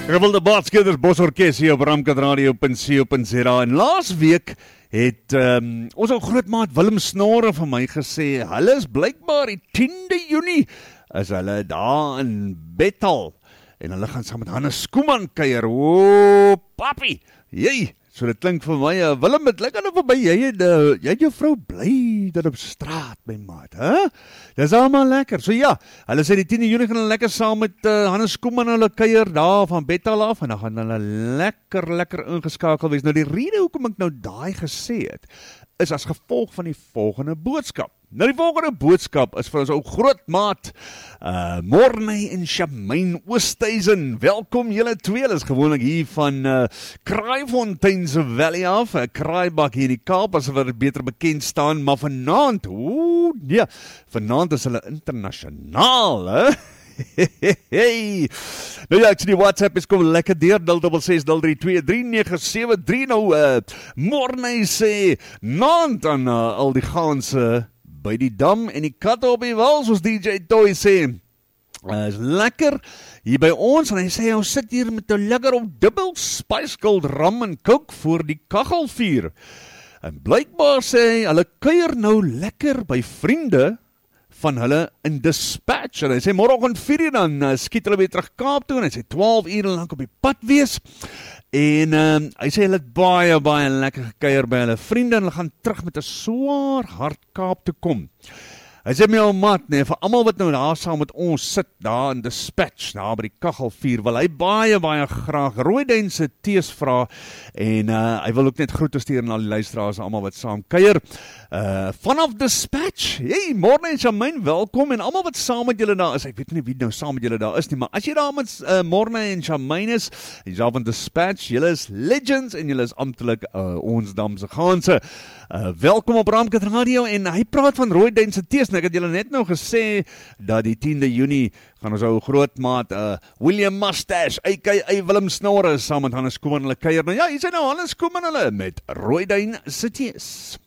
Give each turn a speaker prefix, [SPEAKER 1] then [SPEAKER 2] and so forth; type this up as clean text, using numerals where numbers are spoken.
[SPEAKER 1] Gewilde Baatskinders Bosorkes hier op Ramkat Radio.co.za. En laas week het ons ou grootmaat Willem Snore van my gesê, hulle is blykbaar die 10de Junie, is hulle daar in Bethal, en hulle gaan saam met Hannes Koeman kuier. O, papi, jy, so dit klink vir my, Willem, het lyk nou vir my, jy het jou vrou bly dat op straat, my maat, hè? Dis allemaal lekker. So ja, hulle sê die 10de Junie gaan hulle lekker saam met Hannes Koeman hulle kuier daar van Bethal af, en dan gaan hulle lekker ingeskakel wees. Nou die rede hoekom ek nou daai gesê het, is as gevolg van die volgende boodskap. Nou die volgende boodskap is vir ons ou grootmaat Morney en Shamaine Oosthuizen. Welkom julle twee, hulle is gewoonlik hier van Kraaifontein se Valley af, Kraaibak hier in die Kaap, as wat beter bekend staan, maar vanaand, vanaand is hulle internasionaal, hè? Hey. Nou ja, ek sê die WhatsApp is kom lekker deur, 066032397. Nou, Morney sê, naand aan al die gaanse by die dam en die katte op die wal, soos DJ Toy sê. Is lekker hier by ons, en hy sê, ons sit hier met nou lekker op dubbel Spice Gold rum en coke voor die kachelvuur. En blykbaar sê hy, hulle kuier nou lekker by vriende van hulle in Dispatch, en hy sê, morgen 4 dan skiet hulle weer terug Kaap toe, en hy sê 12 ure lang op die pad wees, en hy sê, hulle het baie lekker gekuier by hulle vriende, en hulle gaan terug met 'n swaar hart Kaap toe kom. Hy sê my ou maat, nee, vir almal wat nou daar saam met ons sit, daar in Dispatch, daar by die kachelvuur, wil hy baie graag Rooiduin se tees vra, en hy wil ook net groete stuur aan al die luisteraars, almal wat saam kuier, vanaf Dispatch, hey, Morney en Shamaine, welkom, en almal wat saam met julle daar is, ek weet nie wie nou saam met julle daar is nie, maar as jy daar met Morney en Shamaine is, jy is daar van Dispatch, julle is legends, en julle is amptelik ons damse gaanse, welkom op Ramkat Radio, en hy praat van Rooiduin se tees. Ek het julle net nou gesê dat die 10de Junie gaan ons ou grootmaat William Mustache, a.k.a. Willem Snore, saam met Hannes Koeman hulle kuier. Nou ja, hier is nou Hannes Koeman hulle met Rooiduin se tees.